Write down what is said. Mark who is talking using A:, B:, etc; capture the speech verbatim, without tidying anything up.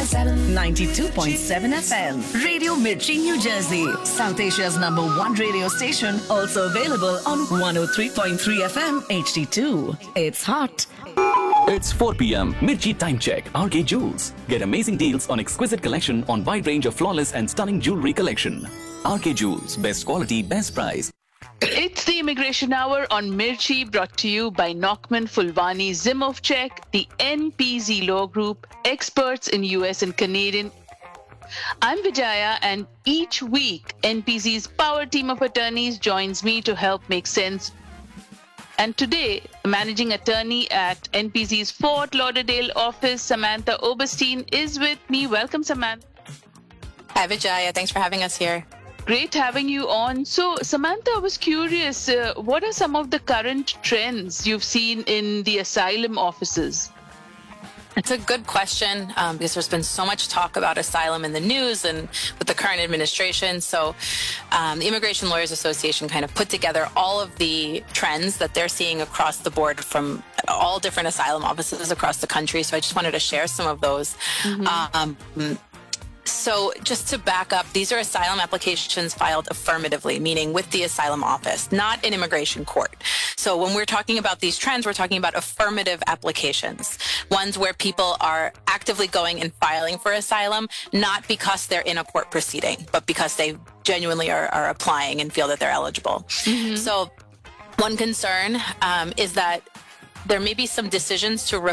A: ninety-two point seven F M. Radio Mirchi, New Jersey. South Asia's number one radio station. Also available on one oh three point three F M H D two. It's hot.
B: It's four p.m. Mirchi Time Check. R K Jewels. Get amazing deals on exquisite collection on wide range of flawless and stunning jewelry collection. R K Jewels. Best quality, best price.
C: It's the Immigration Hour on Mirchi, brought to you by Nockman Fulvani Zimovchek, the N P Z Law Group, experts in U S and Canadian. I'm Vijaya, and each week N P Z's power team of attorneys joins me to help make sense. And today, the managing attorney at N P Z's Fort Lauderdale office, Samantha Oberstein, is with me. Welcome, Samantha.
D: Hi, Vijaya. Thanks for having us here.
C: Great having you on. So, Samantha, I was curious, uh, what are some of the current trends you've seen in the asylum offices?
D: It's a good question um, because there's been so much talk about asylum in the news and with the current administration. So um, the Immigration Lawyers Association kind of put together all of the trends that they're seeing across the board from all different asylum offices across the country. So I just wanted to share some of those. Mm-hmm. Um, So just to back up, these are asylum applications filed affirmatively, meaning with the asylum office, not in immigration court. So when we're talking about these trends, we're talking about affirmative applications, ones where people are actively going and filing for asylum, not because they're in a court proceeding, but because they genuinely are, are applying and feel that they're eligible. Mm-hmm. So one concern um, is that there may be some decisions to